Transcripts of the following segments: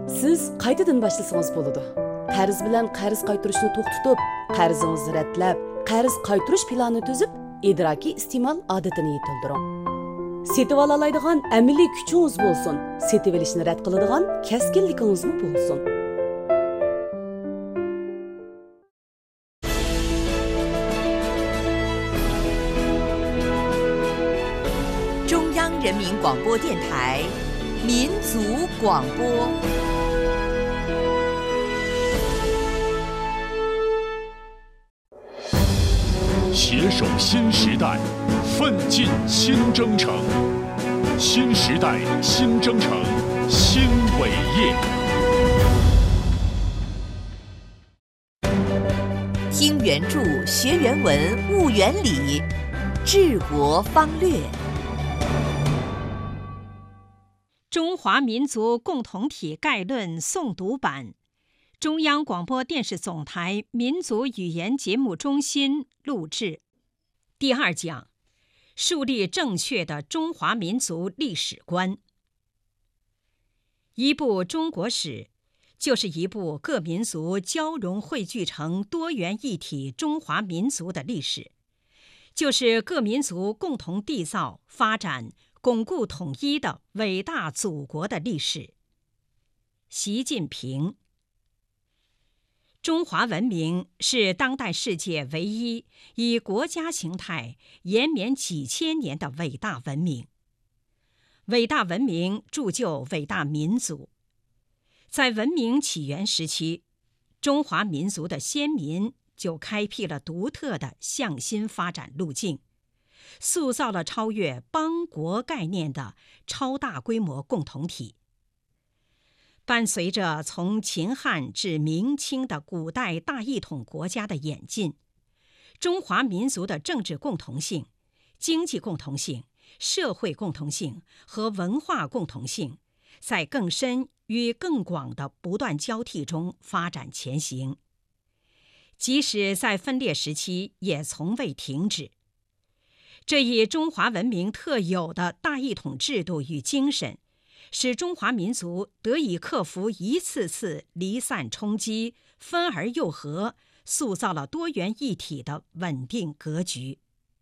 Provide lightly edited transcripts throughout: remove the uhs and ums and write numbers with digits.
Siz qaytadan boshlasangiz bo'ladi. Qarz bilan qarz qaytarishni to'xtatib, qarzingizni raddlab, qarz qaytarish planini tuzib, idrokiy iste'mol odatini yetildiring. Setib olaydigan amaliy kuchingiz bo'lsin, setib olishni rad qiladigan kaskinligingiz bo'lsin. 中央人民广播电台民族广播。 携手新时代，奋进新征程。新时代，新征程，新伟业。 听原著，学原文，悟原理，治国方略。 中华民族共同体概论诵读版，中央广播电视总台民族语言节目中心录制。第2讲，树立正确的中华民族历史观。一部中国史，就是一部各民族交融汇聚成多元一体中华民族的历史，就是各民族共同缔造、发展、巩固统一的伟大祖国的历史。习近平。中华文明是当代世界唯一以国家形态延绵几千年的伟大文明。伟大文明铸就伟大民族。在文明起源时期，中华民族的先民就开辟了独特的向心发展路径，塑造了超越邦国概念的超大规模共同体。伴随着从秦汉至明清的古代大一统国家的演进，中华民族的政治共同性、经济共同性、社会共同性和文化共同性，在更深与更广的不断交替中发展前行。即使在分裂时期，也从未停止。这一中华文明特有的大一统制度与精神，使中华民族得以克服一次次离散冲击，分而又合，塑造了多元一体的稳定格局。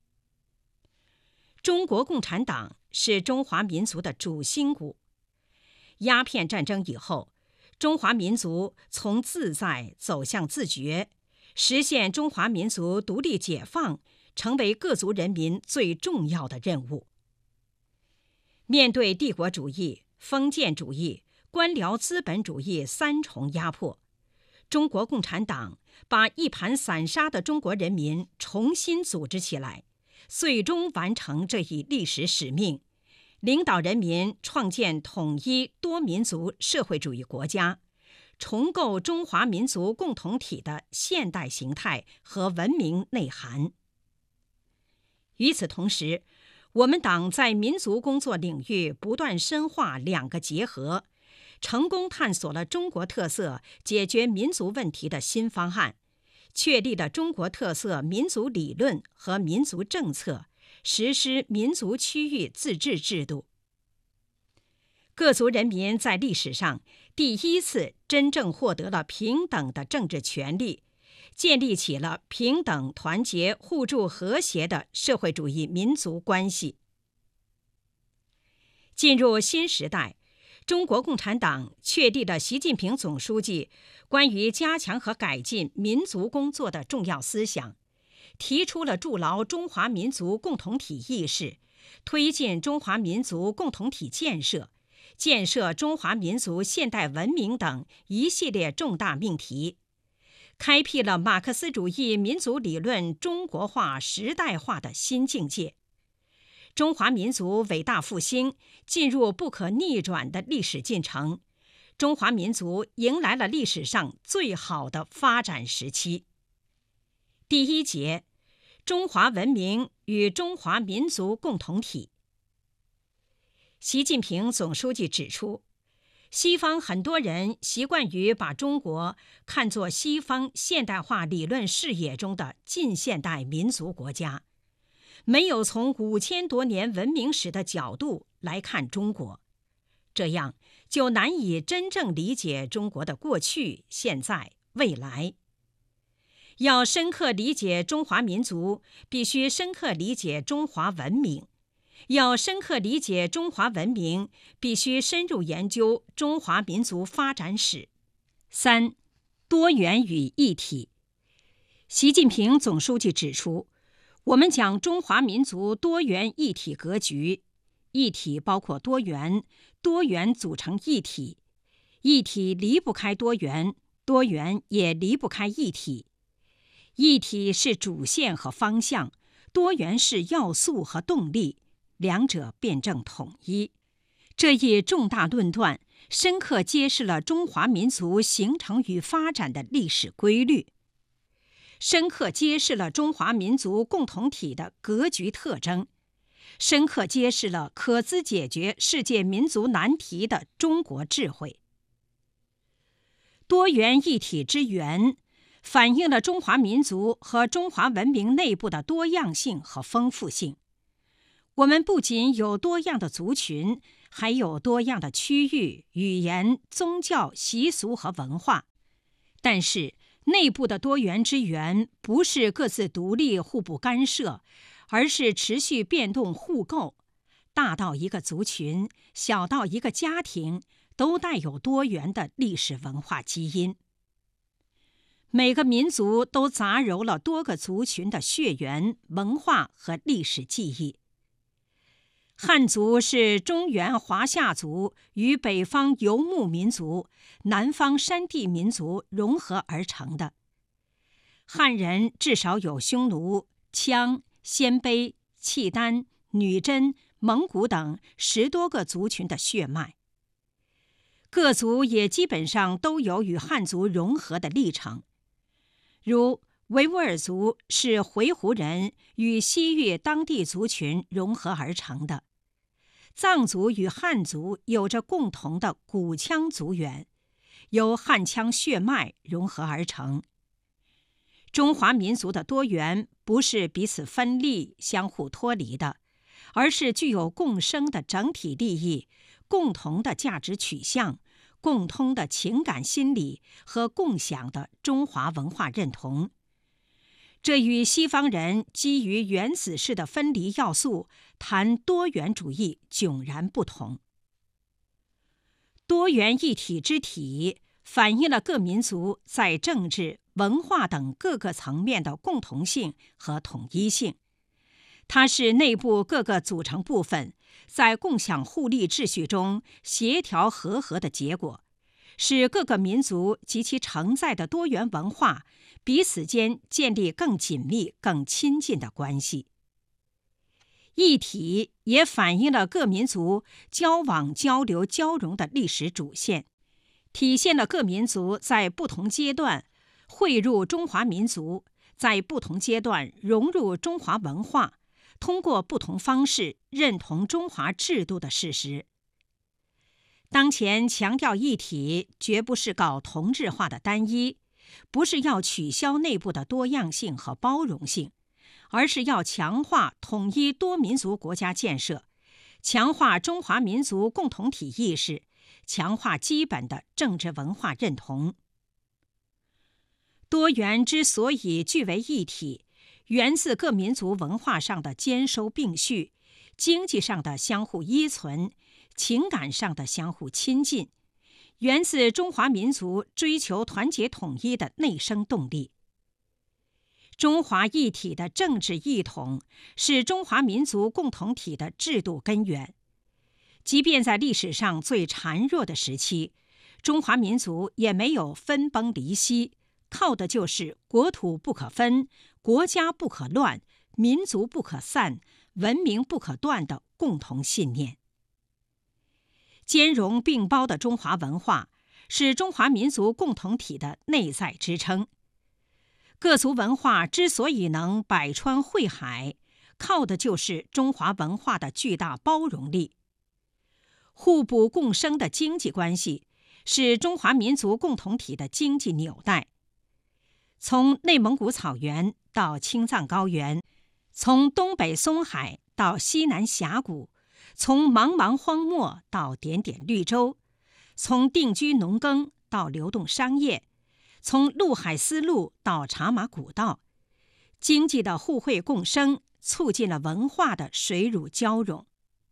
中国共产党是中华民族的主心骨。鸦片战争以后，中华民族从自在走向自觉，实现中华民族独立解放，成为各族人民最重要的任务。面对帝国主义、封建主义、官僚资本主义三重压迫，中国共产党把一盘散沙的中国人民重新组织起来，最终完成这一历史使命，领导人民创建统一多民族社会主义国家，重构中华民族共同体的现代形态和文明内涵。与此同时，我们党在民族工作领域不断深化两个结合，成功探索了中国特色解决民族问题的新方案，确立了中国特色民族理论和民族政策，实施民族区域自治制度。各族人民在历史上第一次真正获得了平等的政治权利，建立起了平等、团结、互助、和谐的社会主义民族关系。进入新时代，中国共产党确立了习近平总书记关于加强和改进民族工作的重要思想，提出了筑牢中华民族共同体意识，推进中华民族共同体建设，建设中华民族现代文明等一系列重大命题，开辟了马克思主义民族理论中国化时代化的新境界。中华民族伟大复兴进入不可逆转的历史进程，中华民族迎来了历史上最好的发展时期。第1节，中华文明与中华民族共同体。习近平总书记指出，西方很多人习惯于把中国看作西方现代化理论视野中的近现代民族国家，没有从5000多年文明史的角度来看中国，这样就难以真正理解中国的过去、现在、未来。要深刻理解中华民族，必须深刻理解中华文明；要深刻理解中华文明，必须深入研究中华民族发展史。3. 多元与一体。习近平总书记指出，我们讲中华民族多元一体格局，一体包括多元，多元组成一体，一体离不开多元，多元也离不开一体。一体是主线和方向，多元是要素和动力，两者辩证统一。这一重大论断深刻揭示了中华民族形成与发展的历史规律，深刻揭示了中华民族共同体的格局特征，深刻揭示了可资解决世界民族难题的中国智慧。多元一体之源，反映了中华民族和中华文明内部的多样性和丰富性。我们不仅有多样的族群，还有多样的区域、语言、宗教、习俗和文化。但是，内部的多元之源不是各自独立、互不干涉，而是持续变动互构。大到一个族群，小到一个家庭，都带有多元的历史文化基因。每个民族都杂糅了多个族群的血缘、文化和历史记忆。汉族是中原华夏族与北方游牧民族、南方山地民族融合而成的。汉人至少有匈奴、羌、鲜卑、契丹、女真、蒙古等10多个族群的血脉。各族也基本上都有与汉族融合的历程。如维吾尔族是回鹘人与西域当地族群融合而成的，藏族与汉族有着共同的古羌族源，由汉羌血脉融合而成。中华民族的多元不是彼此分立、相互脱离的，而是具有共生的整体利益、共同的价值取向、共通的情感心理和共享的中华文化认同。这与西方人基于原子式的分离要素谈多元主义迥然不同。多元一体之体反映了各民族在政治、文化等各个层面的共同性和统一性。它是内部各个组成部分在共享互利秩序中协调和合的结果，使各个民族及其承载的多元文化彼此间建立更紧密、更亲近的关系。一体也反映了各民族交往、交流、交融的历史主线，体现了各民族在不同阶段汇入中华民族，在不同阶段融入中华文化，通过不同方式认同中华制度的事实。当前强调一体，绝不是搞同质化的单一，不是要取消内部的多样性和包容性，而是要强化统一多民族国家建设，强化中华民族共同体意识，强化基本的政治文化认同。多元之所以具为一体，源自各民族文化上的兼收并蓄，经济上的相互依存，情感上的相互亲近，源自中华民族追求团结统一的内生动力。中华一体的政治一统是中华民族共同体的制度根源。即便在历史上最孱弱的时期，中华民族也没有分崩离析，靠的就是国土不可分、国家不可乱、民族不可散、文明不可断的共同信念。兼容并包的中华文化是中华民族共同体的内在支撑。各族文化之所以能百川汇海，靠的就是中华文化的巨大包容力。互补共生的经济关系是中华民族共同体的经济纽带。从内蒙古草原到青藏高原，从东北松海到西南峡谷，从茫茫荒漠到点点绿洲， 从定居农耕到流动商业，从陆海丝路到茶马古道，经济的互惠共生促进了文化的水乳交融。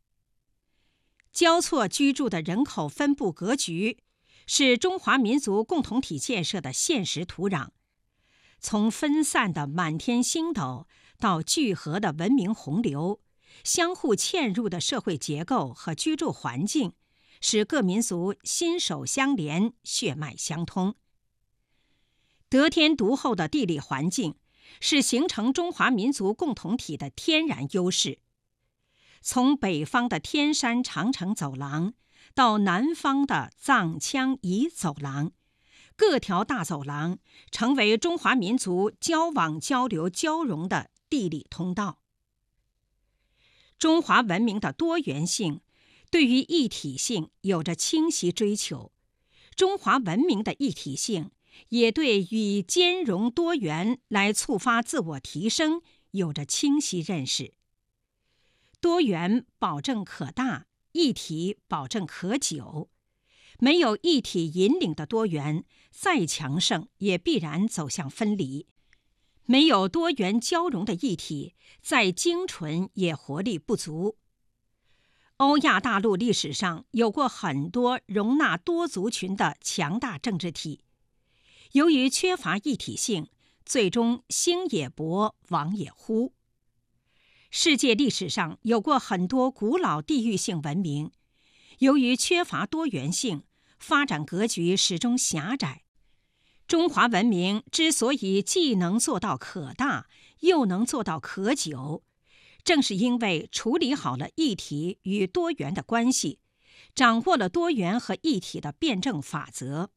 交错居住的人口分布格局是中华民族共同体建设的现实土壤。从分散的满天星斗到聚合的文明洪流，相互嵌入的社会结构和居住环境，使各民族心手相连，血脉相通。得天独厚的地理环境是形成中华民族共同体的天然优势。从北方的天山长城走廊到南方的藏羌彝走廊，各条大走廊成为中华民族交往交流交融的地理通道。中华文明的多元性对于一体性有着清晰追求，中华文明的一体性也对以兼容多元来触发自我提升有着清晰认识。多元保证可大，一体保证可久。没有一体引领的多元，再强盛也必然走向分离；没有多元交融的一体，再精纯也活力不足。欧亚大陆历史上有过很多容纳多族群的强大政治体，由于缺乏一体性，最终兴也勃，亡也忽。世界历史上有过很多古老地域性文明，由于缺乏多元性，发展格局始终狭窄。中华文明之所以既能做到可大，又能做到可久，正是因为处理好了一体与多元的关系，掌握了多元和一体的辩证法则。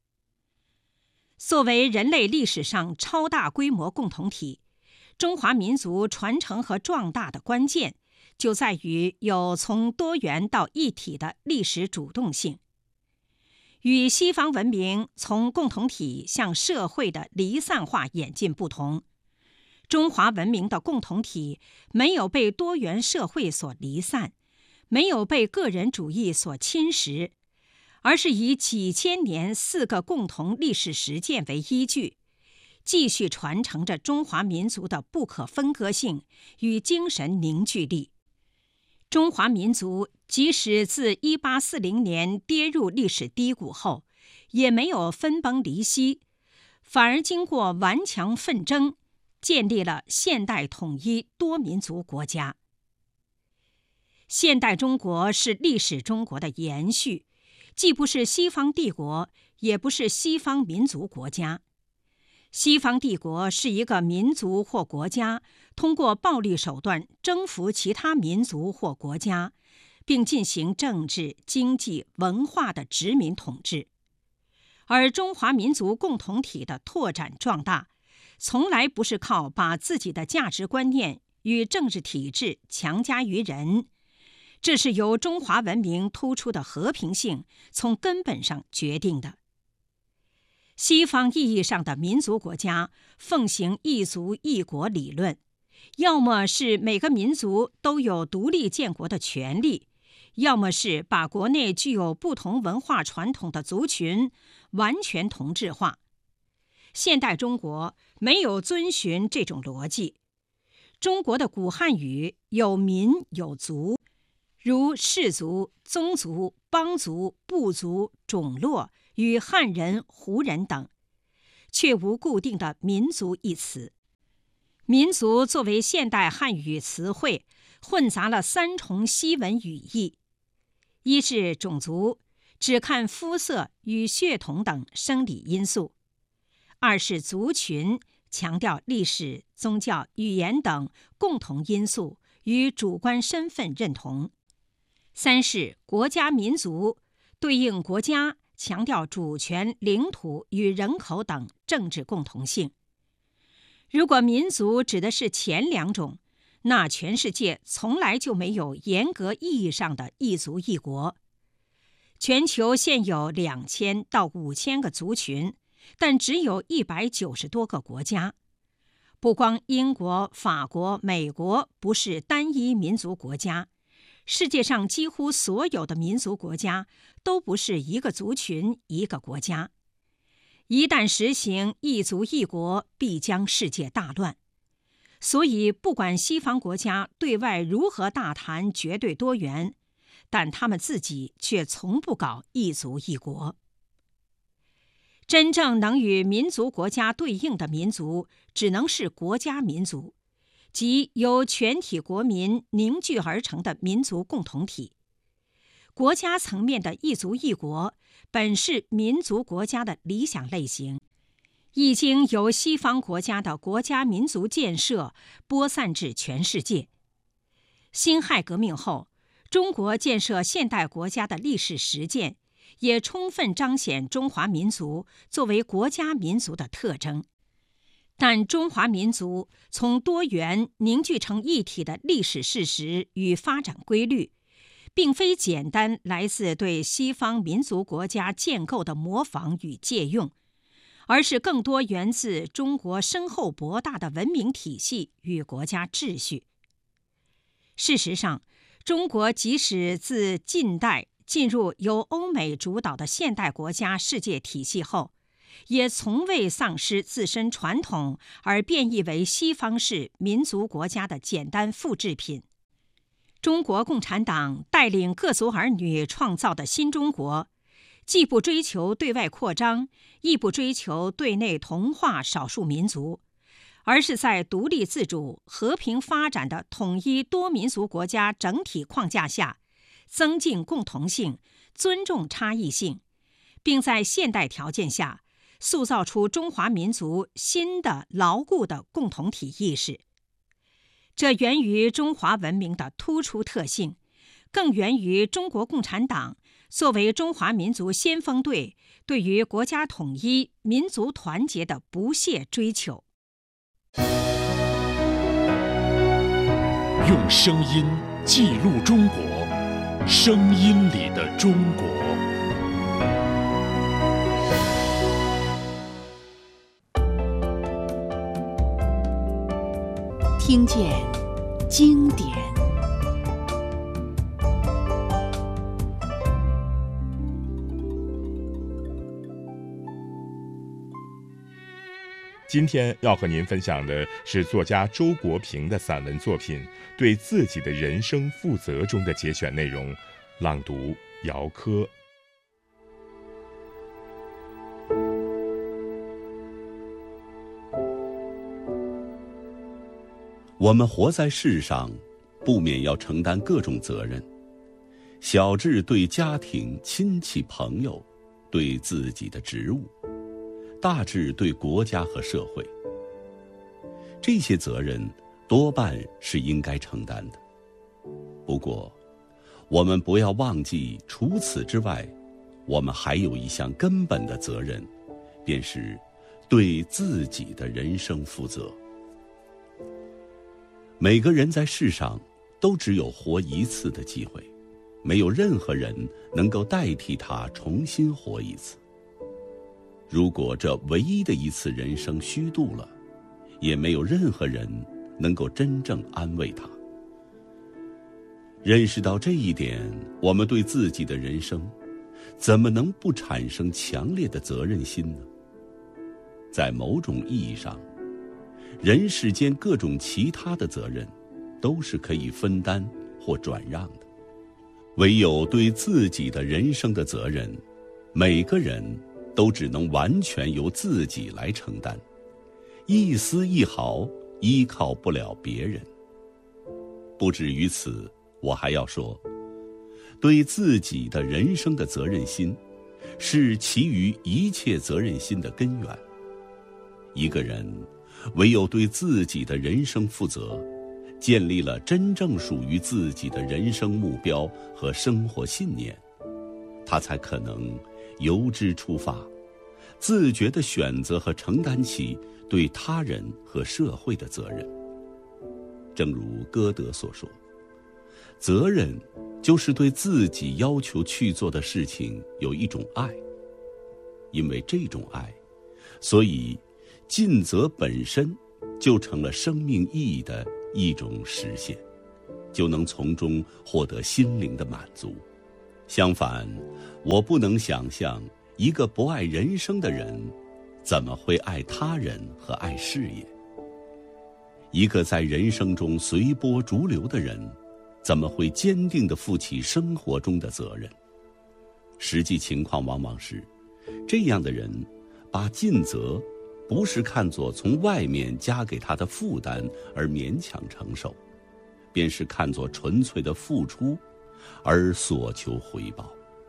作为人类历史上超大规模共同体，中华民族传承和壮大的关键就在于有从多元到一体的历史主动性。与西方文明从共同体向社会的离散化演进不同，中华文明的共同体没有被多元社会所离散，没有被个人主义所侵蚀，而是以几千年4个共同历史实践为依据，继续传承着中华民族的不可分割性与精神凝聚力。中华民族即使自1840年跌入历史低谷后，也没有分崩离析，反而经过顽强奋争，建立了现代统一多民族国家。现代中国是历史中国的延续，既不是西方帝国，也不是西方民族国家。西方帝国是一个民族或国家通过暴力手段征服其他民族或国家，并进行政治、经济、文化的殖民统治。而中华民族共同体的拓展壮大，从来不是靠把自己的价值观念与政治体制强加于人，这是由中华文明突出的和平性从根本上决定的。西方意义上的民族国家奉行一族一国理论，要么是每个民族都有独立建国的权利，要么是把国内具有不同文化传统的族群完全同质化。现代中国没有遵循这种逻辑。中国的古汉语有民有族，如氏族、宗族、邦族、部族、种落与汉人、胡人等，却无固定的民族一词。民族作为现代汉语词汇，混杂了3重西文语义：一是种族，只看肤色与血统等生理因素；二是族群，强调历史、宗教、语言等共同因素与主观身份认同；三是国家民族，对应国家，强调主权、领土与人口等政治共同性。如果民族指的是前2种，那全世界从来就没有严格意义上的一族一国。全球现有2000到5000个族群，但只有190多个国家。不光英国、法国、美国不是单一民族国家，世界上几乎所有的民族国家都不是一个族群一个国家。一旦实行一族一国，必将世界大乱。所以不管西方国家对外如何大谈绝对多元，但他们自己却从不搞一族一国。真正能与民族国家对应的民族，只能是国家民族，即由全体国民凝聚而成的民族共同体。国家层面的一族一国，本是民族国家的理想类型，已经由西方国家的国家民族建设播散至全世界。辛亥革命后，中国建设现代国家的历史实践，也充分彰显中华民族作为国家民族的特征。但中华民族从多元凝聚成一体的历史事实与发展规律，并非简单来自对西方民族国家建构的模仿与借用，而是更多源自中国深厚博大的文明体系与国家秩序。事实上，中国即使自近代进入由欧美主导的现代国家世界体系后，也从未丧失自身传统而变异为西方式民族国家的简单复制品。中国共产党带领各族儿女创造的新中国，既不追求对外扩张，亦不追求对内同化少数民族，而是在独立自主、和平发展的统一多民族国家整体框架下，增进共同性，尊重差异性，并在现代条件下塑造出中华民族新的牢固的共同体意识。这源于中华文明的突出特性，更源于中国共产党作为中华民族先锋队对于国家统一、民族团结的不懈追求。 用声音记录中国，声音里的中国。 听见经典。 今天要和您分享的是作家周国平的散文作品《对自己的人生负责》中的节选内容，朗读姚科。 我们活在世上，不免要承担各种责任，小至对家庭、亲戚、朋友，对自己的职务，大至对国家和社会。这些责任多半是应该承担的。不过，我们不要忘记，除此之外，我们还有一项根本的责任，便是对自己的人生负责。每个人在世上都只有活一次的机会，没有任何人能够代替他重新活一次。如果这唯一的一次人生虚度了，也没有任何人能够真正安慰他。认识到这一点，我们对自己的人生怎么能不产生强烈的责任心呢？在某种意义上，人世间各种其他的责任都是可以分担或转让的，唯有对自己的人生的责任，每个人都只能完全由自己来承担，一丝一毫依靠不了别人。不止于此，我还要说，对自己的人生的责任心，是其余一切责任心的根源。一个人唯有对自己的人生负责，建立了真正属于自己的人生目标和生活信念，他才可能由之出发，自觉地选择和承担起对他人和社会的责任。正如歌德所说，责任就是对自己要求去做的事情有一种爱，因为这种爱，所以尽责本身就成了生命意义的一种实现，就能从中获得心灵的满足。 相反，我不能想象一个不爱人生的人，怎么会爱他人和爱事业？一个在人生中随波逐流的人，怎么会坚定地负起生活中的责任？实际情况往往是，这样的人把尽责不是看作从外面加给他的负担而勉强承受，便是看作纯粹的付出而所求回报。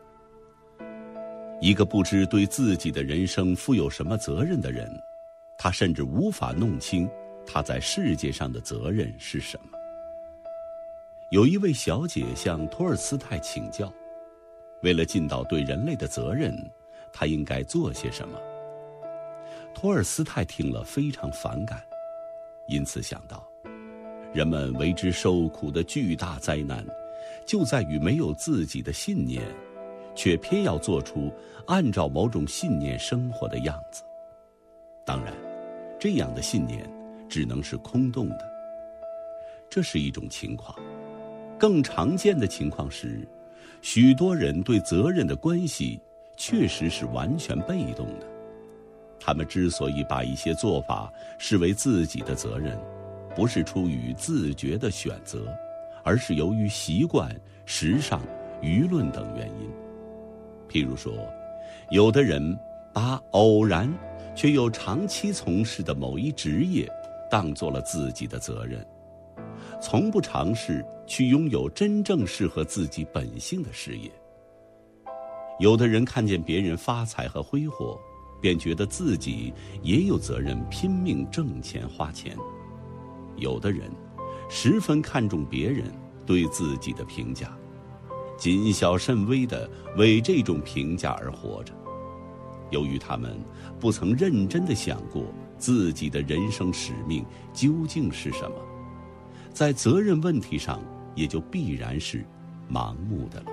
一个不知对自己的人生负有什么责任的人，他甚至无法弄清他在世界上的责任是什么。有一位小姐向托尔斯泰请教，为了尽到对人类的责任，她应该做些什么？托尔斯泰听了非常反感，因此想到，人们为之受苦的巨大灾难，就在于没有自己的信念，却偏要做出按照某种信念生活的样子。当然，这样的信念只能是空洞的。这是一种情况。更常见的情况是，许多人对责任的关系确实是完全被动的。他们之所以把一些做法视为自己的责任，不是出于自觉的选择，而是由于习惯、时尚、舆论等原因。譬如说，有的人把偶然却又长期从事的某一职业当作了自己的责任，从不尝试去拥有真正适合自己本性的事业。有的人看见别人发财和挥霍，便觉得自己也有责任拼命挣钱花钱。有的人十分看重别人对自己的评价，谨小慎微地为这种评价而活着。由于他们不曾认真地想过自己的人生使命究竟是什么，在责任问题上也就必然是盲目的了。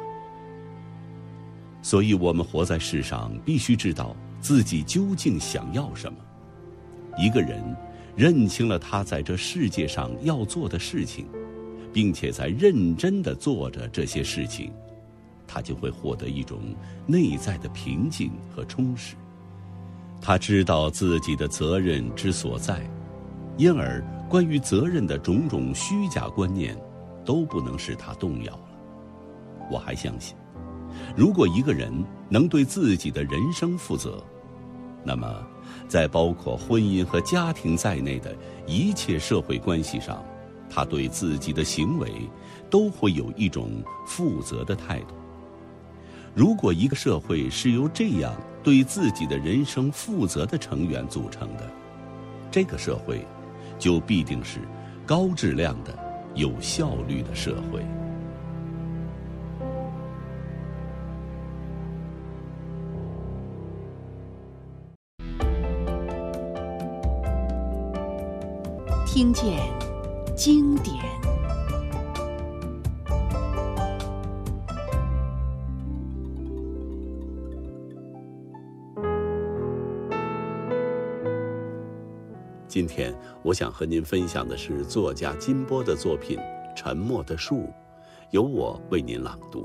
所以我们活在世上，必须知道自己究竟想要什么。一个人认清了他在这世界上要做的事情，并且在认真地做着这些事情，他就会获得一种内在的平静和充实。他知道自己的责任之所在，因而关于责任的种种虚假观念都不能使他动摇了。我还相信，如果一个人能对自己的人生负责，那么在包括婚姻和家庭在内的一切社会关系上，他对自己的行为都会有一种负责的态度。如果一个社会是由这样对自己的人生负责的成员组成的，这个社会就必定是高质量的、有效率的社会。 听见经典。 今天我想和您分享的是作家金波的作品《沉默的树》，由我为您朗读。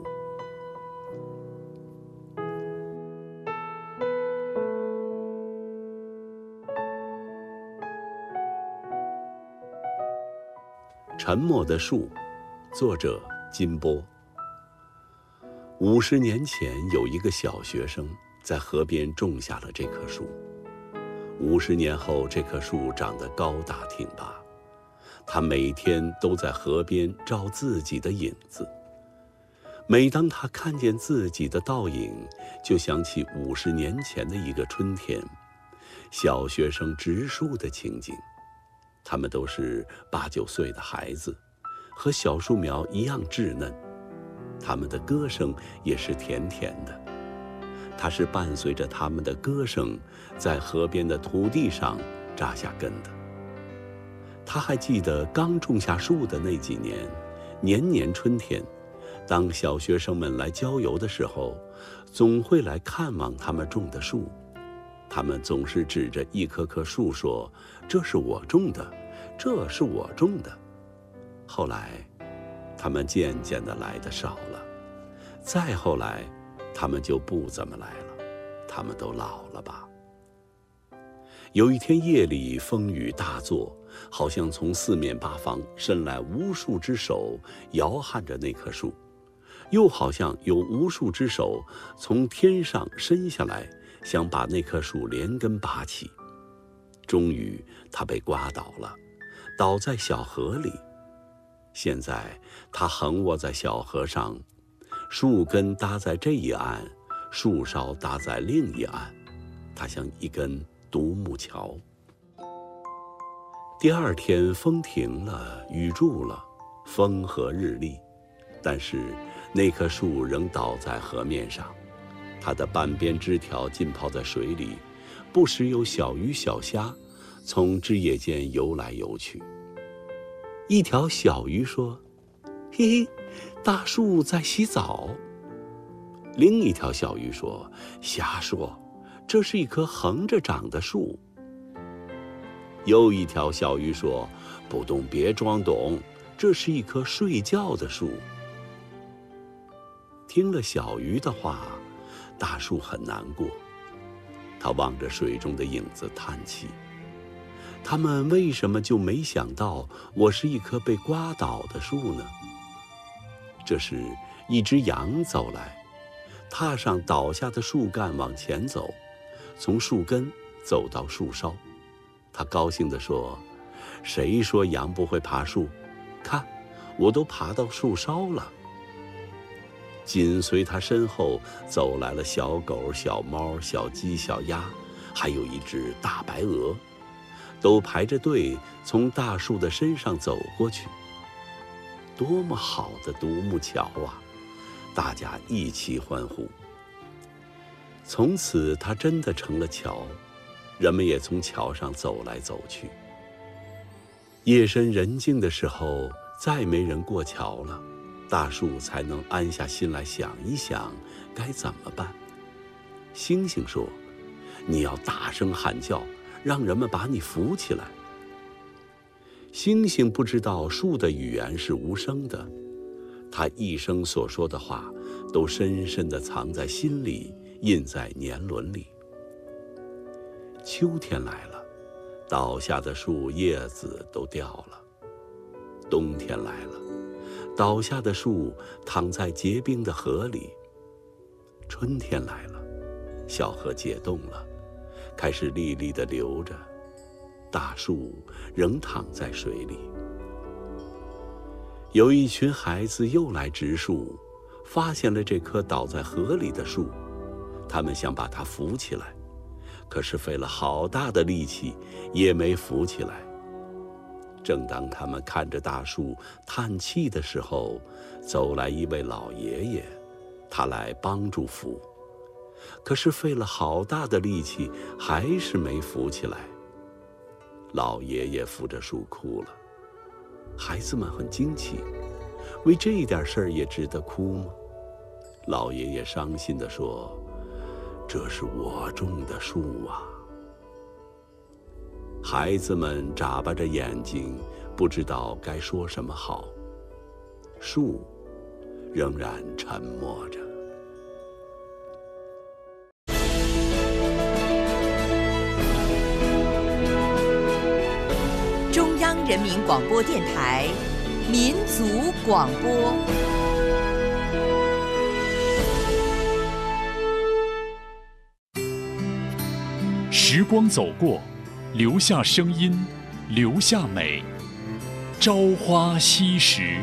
沉默的树，作者金波。50年前，有一个小学生在河边种下了这棵树。50年后，这棵树长得高大挺拔，他每天都在河边照自己的影子。每当他看见自己的倒影，就想起50年前的一个春天，小学生植树的情景。他们都是8、9岁的孩子，和小树苗一样稚嫩，他们的歌声也是甜甜的。它是伴随着他们的歌声，在河边的土地上扎下根的。他还记得刚种下树的那几年，年年春天，当小学生们来郊游的时候，总会来看望他们种的树。他们总是指着一棵棵树说：“这是我种的，这是我种的。”后来，他们渐渐地来得少了。 再后来，他们就不怎么来了，他们都老了吧。有一天夜里，风雨大作，好像从四面八方伸来无数只手，摇撼着那棵树，又好像有无数只手从天上伸下来，想把那棵树连根拔起。终于，它被刮倒了，倒在小河里。现在，它横卧在小河上，树根搭在这一岸，树梢搭在另一岸，它像一根独木桥。第二天，风停了，雨住了，风和日丽，但是那棵树仍倒在河面上，它的半边枝条浸泡在水里，不时有小鱼小虾从枝叶间游来游去。一条小鱼说：“嘿嘿，大树在洗澡。”另一条小鱼说：“瞎说，这是一棵横着长的树。”又一条小鱼说：“不懂别装懂，这是一棵睡觉的树。”听了小鱼的话，大树很难过，他望着水中的影子叹气。他们为什么就没想到我是一棵被刮倒的树呢？这时，一只羊走来，踏上倒下的树干往前走，从树根走到树梢。他高兴地说：“谁说羊不会爬树？看，我都爬到树梢了。”紧随他身后走来了小狗、小猫、小鸡、小鸭，还有一只大白鹅，都排着队从大树的身上走过去。多么好的独木桥啊！大家一起欢呼。从此，它真的成了桥，人们也从桥上走来走去。夜深人静的时候，再没人过桥了，大树才能安下心来想一想该怎么办。星星说：“你要大声喊叫，让人们把你扶起来。”星星不知道树的语言是无声的，它一生所说的话都深深地藏在心里，印在年轮里。秋天来了，倒下的树叶子都掉了。冬天来了，倒下的树躺在结冰的河里。春天来了，小河解冻了，开始沥沥地流着，大树仍躺在水里。有一群孩子又来植树，发现了这棵倒在河里的树，他们想把它扶起来，可是费了好大的力气，也没扶起来。正当他们看着大树叹气的时候，走来一位老爷爷，他来帮助扶，可是费了好大的力气，还是没扶起来。老爷爷扶着树哭了，孩子们很惊奇，为这一点事儿也值得哭吗？老爷爷伤心地说：“这是我种的树啊。”孩子们眨巴着眼睛，不知道该说什么好。树仍然沉默着。 中央人民广播电台民族广播。 时光走过，留下声音，留下美。朝花夕拾，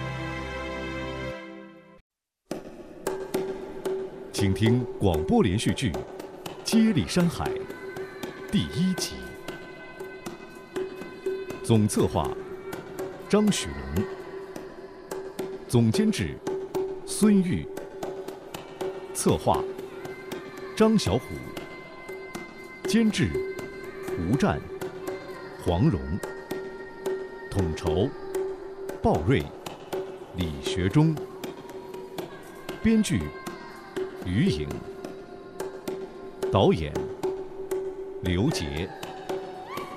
请听广播连续剧《接力山海》第1集。总策划张许龙，总监制孙玉，策划张小虎，监制吴战、黄蓉，统筹鲍瑞、李学忠，编剧于颖，导演刘杰。